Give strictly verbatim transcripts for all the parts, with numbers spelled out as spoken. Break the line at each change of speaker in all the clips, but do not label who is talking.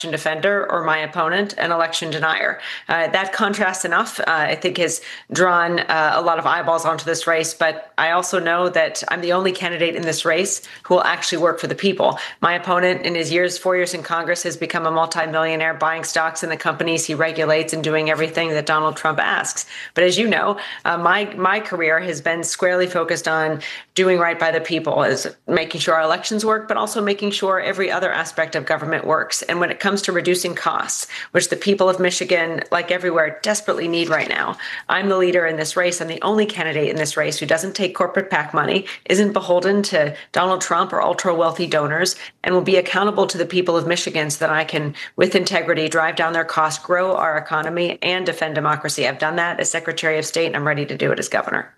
defender or my opponent, an election denier. Uh, that contrast enough, uh, I think, has drawn uh, a lot of eyeballs onto this race. But I also know that I'm the only candidate in this race who will actually work for the people. My opponent, in his years, four years in Congress, has become a multimillionaire, buying stocks in the companies he regulates and doing everything that Donald Trump asks. But as you know, uh, my my career has been squarely focused on doing right by the people, is making sure our elections work, but also making sure every other aspect of government works. And when it comes to reducing costs, which the people of Michigan, like everywhere, desperately need right now, I'm the leader in this race. I'm the only candidate in this race who doesn't take corporate PAC money, isn't beholden to Donald Trump or ultra-wealthy donors, and will be accountable to the people of Michigan so that I can, with integrity, drive down their costs, grow our economy, and defend democracy. I've done that as Secretary of State, and I'm ready to do it as governor.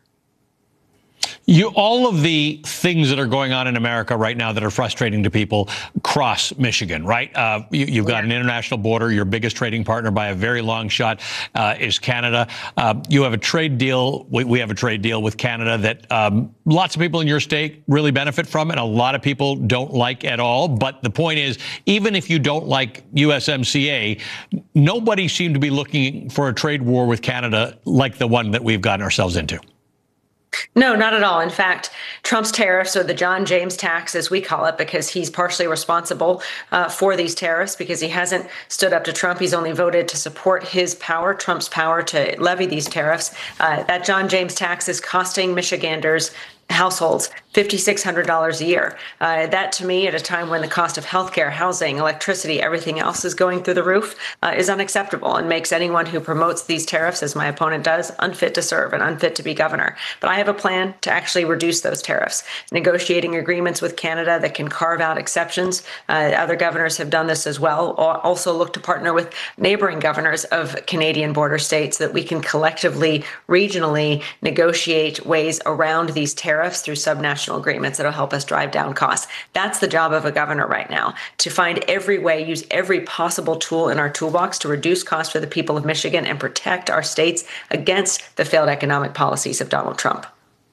You, all of the things that are going on in America right now that are frustrating to people cross Michigan, right? Uh, you, you've got an international border. Your biggest trading partner by a very long shot uh, is Canada. Uh, you have a trade deal. We, we have a trade deal with Canada that um, lots of people in your state really benefit from, and a lot of people don't like at all. But the point is, even if you don't like U S M C A, nobody seemed to be looking for a trade war with Canada like the one that we've gotten ourselves into.
No, not at all. In fact, Trump's tariffs, or the John James tax, as we call it, because he's partially responsible uh, for these tariffs, because he hasn't stood up to Trump. He's only voted to support his power, Trump's power to levy these tariffs. Uh, that John James tax is costing Michiganders, households, five thousand six hundred dollars a year. Uh, that, to me, at a time when the cost of healthcare, housing, electricity, everything else is going through the roof, uh, is unacceptable and makes anyone who promotes these tariffs, as my opponent does, unfit to serve and unfit to be governor. But I have a plan to actually reduce those tariffs, negotiating agreements with Canada that can carve out exceptions. Uh, other governors have done this as well. Also look to partner with neighboring governors of Canadian border states so that we can collectively, regionally negotiate ways around these tariffs through subnational agreements that'll help us drive down costs. That's the job of a governor right now, to find every way, use every possible tool in our toolbox to reduce costs for the people of Michigan and protect our states against the failed economic policies of Donald Trump.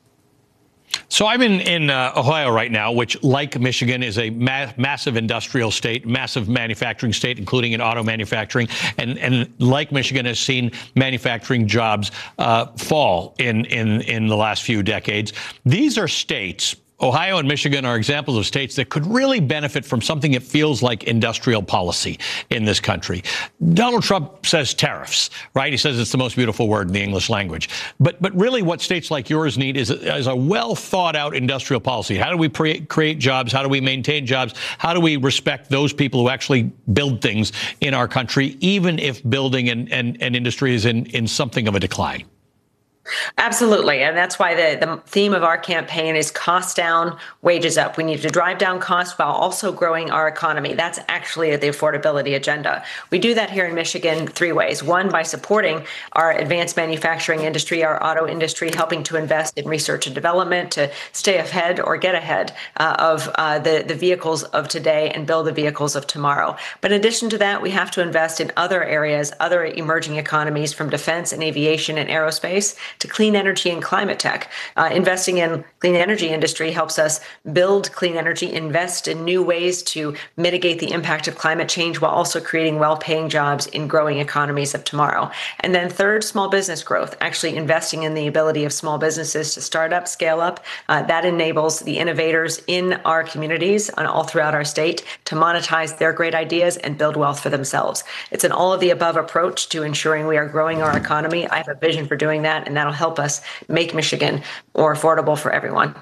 So I'm in, in uh, Ohio right now, which, like Michigan, is a ma massive industrial state, massive manufacturing state, including in auto manufacturing. And, and like Michigan, has seen manufacturing jobs uh, fall in, in, in the last few decades. These are states, Ohio and Michigan, are examples of states that could really benefit from something that feels like industrial policy in this country. Donald Trump says tariffs, right? He says it's the most beautiful word in the English language. But but really what states like yours need is a, is a well thought out industrial policy. How do we create jobs? How do we maintain jobs? How do we respect those people who actually build things in our country, even if building and, and, and industry is in, in something of a decline?
Absolutely. And that's why the, the theme of our campaign is cost down, wages up. We need to drive down costs while also growing our economy. That's actually the affordability agenda. We do that here in Michigan three ways. One, by supporting our advanced manufacturing industry, our auto industry, helping to invest in research and development to stay ahead or get ahead uh, of uh, the, the vehicles of today and build the vehicles of tomorrow. But in addition to that, we have to invest in other areas, other emerging economies, from defense and aviation and aerospace to clean energy and climate tech. Uh, investing in clean energy industry helps us build clean energy, invest in new ways to mitigate the impact of climate change while also creating well-paying jobs in growing economies of tomorrow. And then third, small business growth, actually investing in the ability of small businesses to start up, scale up. Uh, that enables the innovators in our communities and all throughout our state to monetize their great ideas and build wealth for themselves. It's an all of the above approach to ensuring we are growing our economy. I have a vision for doing that, and that'll help us make Michigan more affordable for everyone.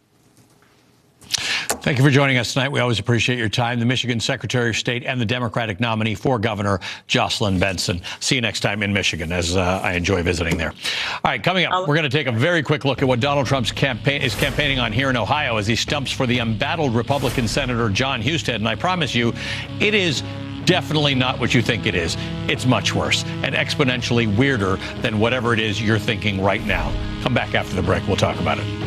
Thank you for joining us tonight. We always appreciate your time. The Michigan Secretary of State and the Democratic nominee for governor, Jocelyn Benson. See you next time in Michigan, as uh, I enjoy visiting there. All right, coming up, we're going to take a very quick look at what Donald Trump's campaign is campaigning on here in Ohio as he stumps for the embattled Republican Senator Jon Husted. And I promise you, it is definitely not what you think it is. It's much worse and exponentially weirder than whatever it is you're thinking right now. Come back after the break. We'll talk about it.